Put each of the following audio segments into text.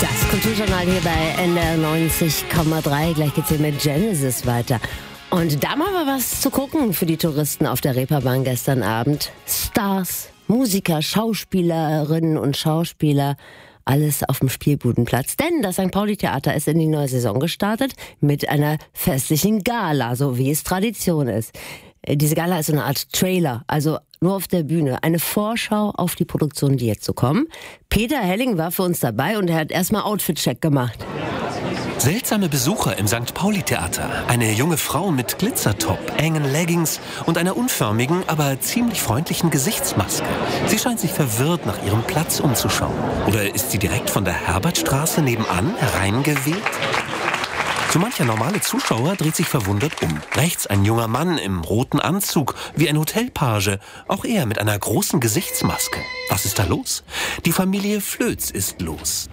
Das Kulturjournal hier bei NDR 90,3. Gleich geht's hier mit Genesis weiter. Und da machen wir was zu gucken für die Touristen auf der Reeperbahn gestern Abend. Stars, Musiker, Schauspielerinnen und Schauspieler, alles auf dem Spielbudenplatz. Denn das St. Pauli-Theater ist in die neue Saison gestartet mit einer festlichen Gala, so wie es Tradition ist. Diese Gala ist so eine Art Trailer, also nur auf der Bühne. Eine Vorschau auf die Produktion, die jetzt so kommen. Peter Helling war für uns dabei und er hat erstmal Outfit-Check gemacht. Seltsame Besucher im St. Pauli-Theater. Eine junge Frau mit Glitzertop, engen Leggings und einer unförmigen, aber ziemlich freundlichen Gesichtsmaske. Sie scheint sich verwirrt nach ihrem Platz umzuschauen. Oder ist sie direkt von der Herbertstraße nebenan hereingeweht? So mancher normale Zuschauer dreht sich verwundert um. Rechts ein junger Mann im roten Anzug, wie ein Hotelpage. Auch er mit einer großen Gesichtsmaske. Was ist da los? Die Familie Flöz ist los.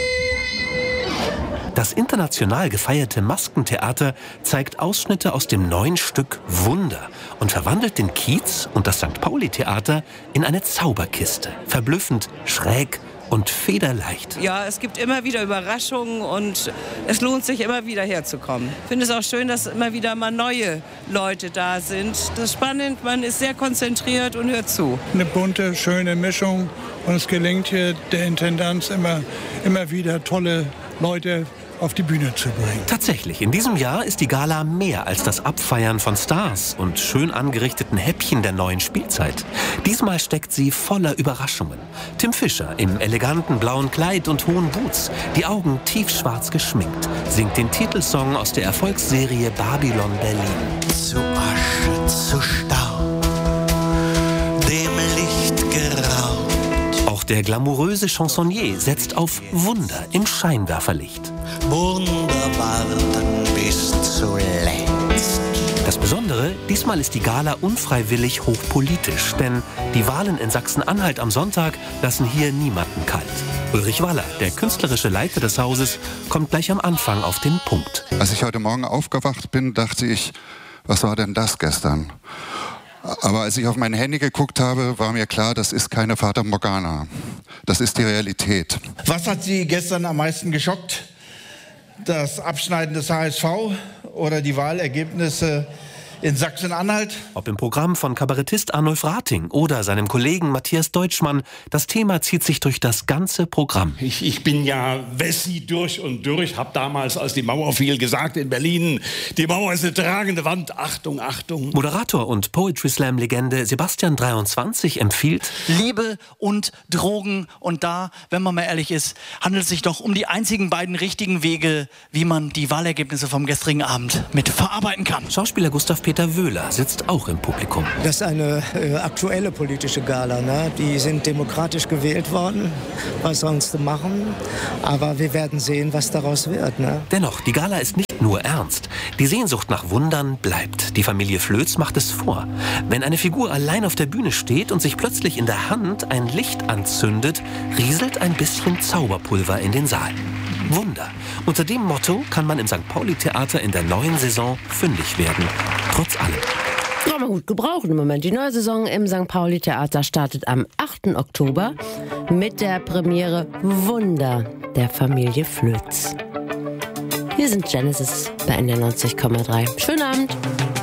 Das international gefeierte Maskentheater zeigt Ausschnitte aus dem neuen Stück Wunder und verwandelt den Kiez und das St. Pauli-Theater in eine Zauberkiste. Verblüffend, schräg und federleicht. Ja, es gibt immer wieder Überraschungen und es lohnt sich immer wieder herzukommen. Ich finde es auch schön, dass immer wieder mal neue Leute da sind. Das ist spannend, man ist sehr konzentriert und hört zu. Eine bunte, schöne Mischung und es gelingt hier der Intendanz immer wieder tolle Leute auf die Bühne zu bringen. Tatsächlich, in diesem Jahr ist die Gala mehr als das Abfeiern von Stars und schön angerichteten Häppchen der neuen Spielzeit. Diesmal steckt sie voller Überraschungen. Tim Fischer im eleganten blauen Kleid und hohen Boots, die Augen tiefschwarz geschminkt, singt den Titelsong aus der Erfolgsserie Babylon Berlin. Zu Asche, zu Staub, dem Licht geraubt. Auch der glamouröse Chansonnier setzt auf Wunder im Scheinwerferlicht. Wunder warten bis zuletzt. Das Besondere, diesmal ist die Gala unfreiwillig hochpolitisch, denn die Wahlen in Sachsen-Anhalt am Sonntag lassen hier niemanden kalt. Ulrich Waller, der künstlerische Leiter des Hauses, kommt gleich am Anfang auf den Punkt. Als ich heute Morgen aufgewacht bin, dachte ich, was war denn das gestern? Aber als ich auf mein Handy geguckt habe, war mir klar, das ist keine Fata Morgana. Das ist die Realität. Was hat Sie gestern am meisten geschockt? Das Abschneiden des HSV oder die Wahlergebnisse in Sachsen-Anhalt? Ob im Programm von Kabarettist Arnulf Rating oder seinem Kollegen Matthias Deutschmann, das Thema zieht sich durch das ganze Programm. Ich bin ja Wessi durch und durch, habe damals, als die Mauer fiel, gesagt in Berlin, die Mauer ist eine tragende Wand, Achtung, Achtung. Moderator und Poetry Slam-Legende Sebastian 23 empfiehlt: Liebe und Drogen. Und da, wenn man mal ehrlich ist, handelt es sich doch um die einzigen beiden richtigen Wege, wie man die Wahlergebnisse vom gestrigen Abend mit verarbeiten kann. Schauspieler Gustav Peter Wöhler sitzt auch im Publikum. Das ist eine aktuelle politische Gala. Ne? Die sind demokratisch gewählt worden. Was sonst zu machen? Aber wir werden sehen, was daraus wird. Ne? Dennoch, die Gala ist nicht nur ernst. Die Sehnsucht nach Wundern bleibt. Die Familie Flöz macht es vor. Wenn eine Figur allein auf der Bühne steht und sich plötzlich in der Hand ein Licht anzündet, rieselt ein bisschen Zauberpulver in den Saal. Wunder. Unter dem Motto kann man im St. Pauli-Theater in der neuen Saison fündig werden. Trotz allem. Kann man gut gebrauchen im Moment. Die neue Saison im St. Pauli-Theater startet am 8. Oktober mit der Premiere Wunder der Familie Flöz. Wir sind Genesis bei NDR 90,3. Schönen Abend.